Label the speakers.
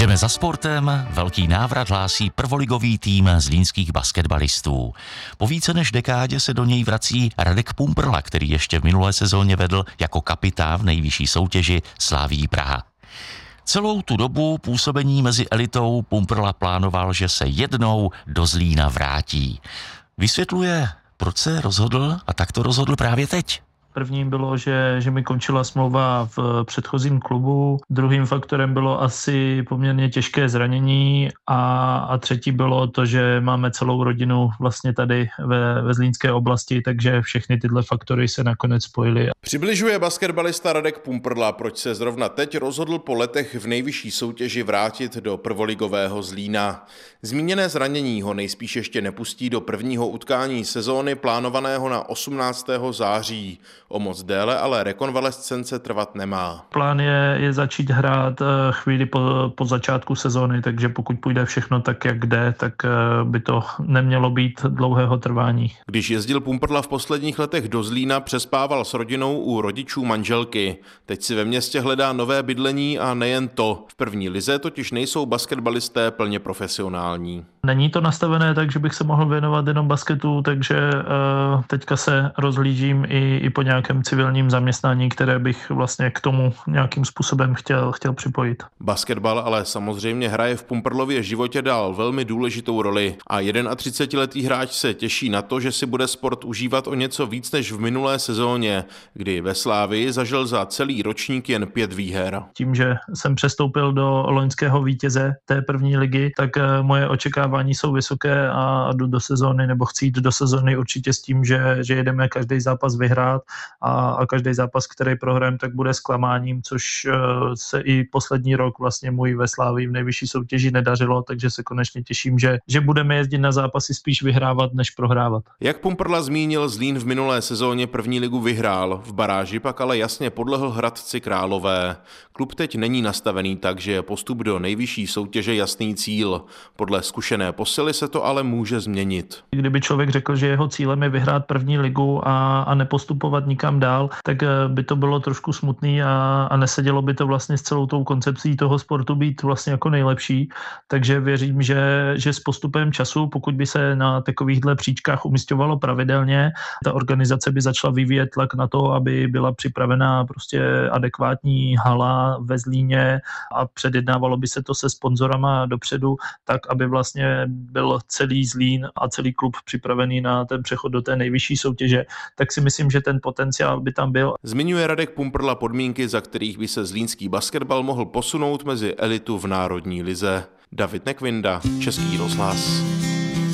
Speaker 1: Jdeme za sportem, velký návrat hlásí prvoligový tým zlínských basketbalistů. Po více než dekádě se do něj vrací Radek Pumprla, který ještě v minulé sezóně vedl jako kapitán v nejvyšší soutěži Slavii Praha. Celou tu dobu působení mezi elitou Pumprla plánoval, že se jednou do Zlína vrátí. Vysvětluje, proč se rozhodl a tak to rozhodl právě teď.
Speaker 2: Prvním bylo, že mi končila smlouva v předchozím klubu. Druhým faktorem bylo asi poměrně těžké zranění a třetí bylo to, že máme celou rodinu vlastně tady ve zlínské oblasti, takže všechny tyhle faktory se nakonec spojily.
Speaker 3: Přibližuje basketbalista Radek Pumprla, proč se zrovna teď rozhodl po letech v nejvyšší soutěži vrátit do prvoligového Zlína. Zmíněné zranění ho nejspíš ještě nepustí do prvního utkání sezóny plánovaného na 18. září. O moc déle ale rekonvalescence trvat nemá.
Speaker 2: Plán je začít hrát chvíli po začátku sezóny, takže pokud půjde všechno tak, jak jde, tak by to nemělo být dlouhého trvání.
Speaker 3: Když jezdil Pumprla v posledních letech do Zlína, přespával s rodinou u rodičů manželky. Teď si ve městě hledá nové bydlení a nejen to. V první lize totiž nejsou basketbalisté plně profesionální.
Speaker 2: Není to nastavené tak, že bych se mohl věnovat jenom basketu, takže teďka se rozhlížím i po nějakém civilním zaměstnání, které bych vlastně k tomu nějakým způsobem chtěl připojit.
Speaker 3: Basketbal ale samozřejmě hraje v Pumprlově životě dál velmi důležitou roli a 31letý hráč se těší na to, že si bude sport užívat o něco víc než v minulé sezóně, kdy ve Slavii zažil za celý ročník jen 5 výher.
Speaker 2: Tím, že jsem přestoupil do loňského vítěze té první ligy, tak moje očekávání jsou vysoké a jdu do sezóny, nebo chci jít do sezóny určitě s tím, že jedeme každý zápas vyhrát a každý zápas, který prohrajeme, tak bude zklamáním, což se i poslední rok vlastně můj ve Slavii v nejvyšší soutěži nedařilo, takže se konečně těším, že budeme jezdit na zápasy spíš vyhrávat, než prohrávat.
Speaker 3: Jak Pumprla zmínil, Zlín v minulé sezóně první ligu vyhrál, v baráži pak ale jasně podlehl Hradci Králové. Klub teď není nastavený tak, že je postup do nejvyšší soutěže jasný cíl. Podle zkušené posily se to ale může změnit.
Speaker 2: Kdyby člověk řekl, že jeho cílem je vyhrát první ligu a nepostupovat nikam dál, tak by to bylo trošku smutný a nesedělo by to vlastně s celou tou koncepcí toho sportu být vlastně jako nejlepší. Takže věřím, že s postupem času, pokud by se na takovýchhle příčkách umisťovalo pravidelně, ta organizace by začala vyvíjet tlak na to, aby byla připravená prostě adekvátní hala ve Zlíně a předjednávalo by se to se sponzorama dopředu, tak aby vlastně byl celý Zlín a celý klub připravený na ten přechod do té nejvyšší soutěže, tak si myslím, že ten potenciál by tam byl.
Speaker 3: Zmiňuje Radek Pumprla podmínky, za kterých by se zlínský basketbal mohl posunout mezi elitu v národní lize. David Nekvinda, Český rozhlas.